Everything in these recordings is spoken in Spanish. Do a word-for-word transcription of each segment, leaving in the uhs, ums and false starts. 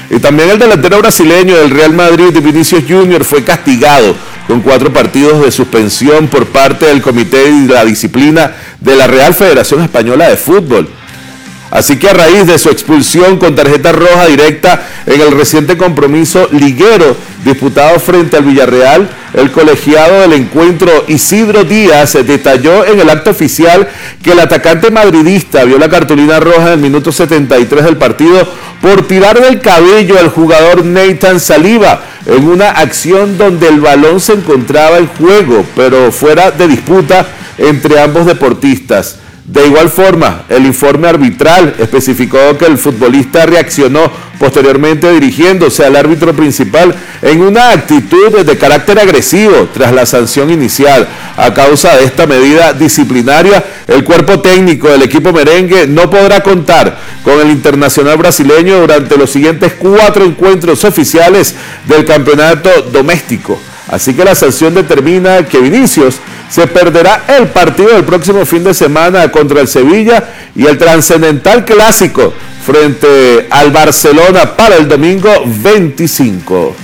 Y también el delantero brasileño del Real Madrid, Vinicius Junior, fue castigado con cuatro partidos de suspensión por parte del Comité de la Disciplina de la Real Federación Española de Fútbol. Así que a raíz de su expulsión con tarjeta roja directa en el reciente compromiso liguero disputado frente al Villarreal, el colegiado del encuentro Isidro Díaz detalló en el acto oficial que el atacante madridista vio la cartulina roja en el minuto setenta y tres del partido por tirar del cabello al jugador Nathan Saliba en una acción donde el balón se encontraba en juego, pero fuera de disputa entre ambos deportistas. De igual forma, el informe arbitral especificó que el futbolista reaccionó posteriormente dirigiéndose al árbitro principal en una actitud de carácter agresivo tras la sanción inicial. A causa de esta medida disciplinaria, el cuerpo técnico del equipo merengue no podrá contar con el internacional brasileño durante los siguientes cuatro encuentros oficiales del campeonato doméstico. Así que la sanción determina que Vinicius se perderá el partido del próximo fin de semana contra el Sevilla y el trascendental clásico frente al Barcelona para el domingo veinticinco.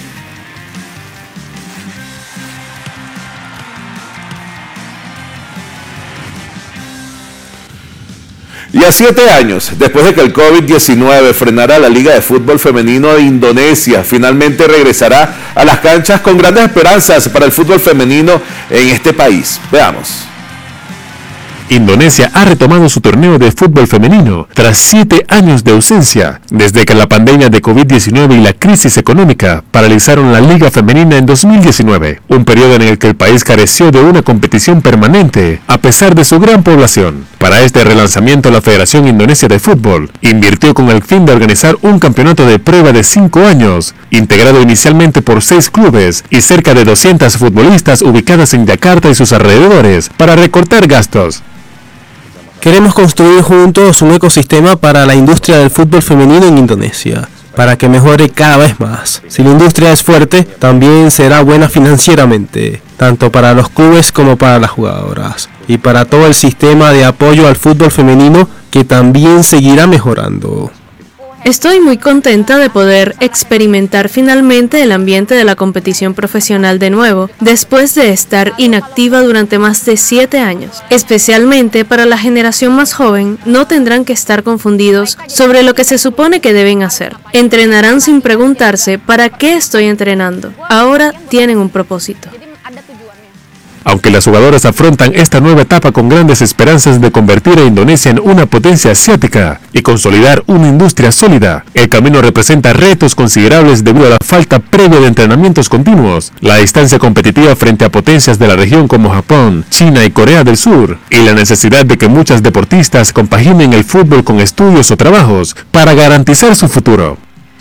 Y a siete años, después de que el COVID diecinueve frenara la Liga de Fútbol Femenino de Indonesia, finalmente regresará a las canchas con grandes esperanzas para el fútbol femenino en este país. Veamos. Indonesia ha retomado su torneo de fútbol femenino tras siete años de ausencia, desde que la pandemia de COVID diecinueve y la crisis económica paralizaron la Liga Femenina en dos mil diecinueve, un periodo en el que el país careció de una competición permanente a pesar de su gran población. Para este relanzamiento, la Federación Indonesia de Fútbol invirtió con el fin de organizar un campeonato de prueba de cinco años, integrado inicialmente por seis clubes y cerca de doscientas futbolistas ubicadas en Yakarta y sus alrededores, para recortar gastos. Queremos construir juntos un ecosistema para la industria del fútbol femenino en Indonesia, para que mejore cada vez más. Si la industria es fuerte, también será buena financieramente, tanto para los clubes como para las jugadoras, y para todo el sistema de apoyo al fútbol femenino, que también seguirá mejorando. Estoy muy contenta de poder experimentar finalmente el ambiente de la competición profesional de nuevo, después de estar inactiva durante más de siete años. Especialmente para la generación más joven, no tendrán que estar confundidos sobre lo que se supone que deben hacer. Entrenarán sin preguntarse ¿para qué estoy entrenando? Ahora tienen un propósito. Aunque las jugadoras afrontan esta nueva etapa con grandes esperanzas de convertir a Indonesia en una potencia asiática y consolidar una industria sólida, el camino representa retos considerables debido a la falta previa de entrenamientos continuos, la distancia competitiva frente a potencias de la región como Japón, China y Corea del Sur, y la necesidad de que muchas deportistas compaginen el fútbol con estudios o trabajos para garantizar su futuro.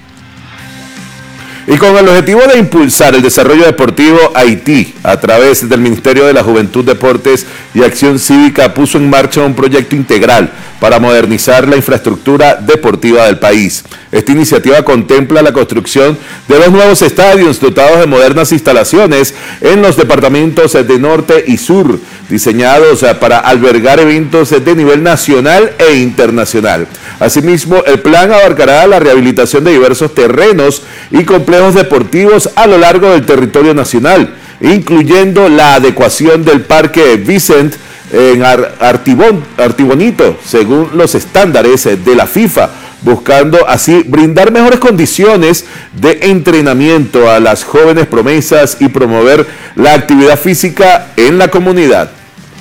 Y con el objetivo de impulsar el desarrollo deportivo, Haití, a través del Ministerio de la Juventud, Deportes y Acción Cívica, puso en marcha un proyecto integral para modernizar la infraestructura deportiva del país. Esta iniciativa contempla la construcción de dos nuevos estadios dotados de modernas instalaciones en los departamentos de Norte y Sur, diseñados para albergar eventos de nivel nacional e internacional. Asimismo, el plan abarcará la rehabilitación de diversos terrenos y complejos deportivos a lo largo del territorio nacional, incluyendo la adecuación del Parque Vicent en Artibon, Artibonito, según los estándares de la FIFA, buscando así brindar mejores condiciones de entrenamiento a las jóvenes promesas y promover la actividad física en la comunidad.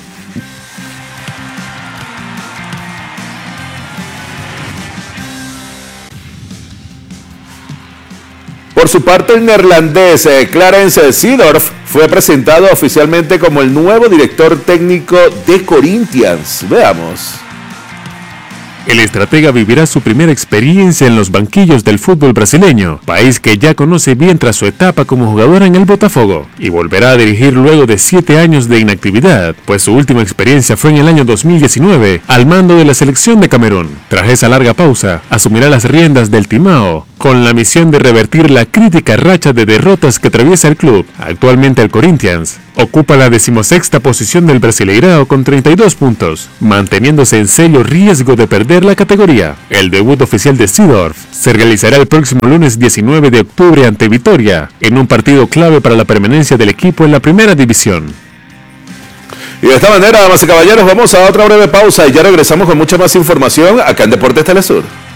Por su parte, el neerlandés eh, Clarence Seedorf fue presentado oficialmente como el nuevo director técnico de Corinthians. Veamos. El estratega vivirá su primera experiencia en los banquillos del fútbol brasileño, país que ya conoce bien tras su etapa como jugador en el Botafogo, y volverá a dirigir luego de siete años de inactividad, pues su última experiencia fue en el año dos mil diecinueve, al mando de la selección de Camerún. Tras esa larga pausa, asumirá las riendas del Timao, con la misión de revertir la crítica racha de derrotas que atraviesa el club. Actualmente el Corinthians ocupa la decimosexta posición del Brasileirao con treinta y dos puntos, manteniéndose en serio riesgo de perder la categoría. El debut oficial de Seedorf se realizará el próximo lunes diecinueve de octubre ante Vitória, en un partido clave para la permanencia del equipo en la primera división. Y de esta manera, damas y caballeros, vamos a otra breve pausa y ya regresamos con mucha más información acá en Deportes Telesur.